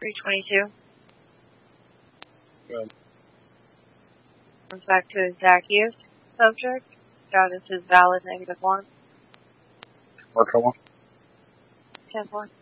322. Good. Comes back to exact use. Subject. Status is valid -1. Mark 1. 10-4.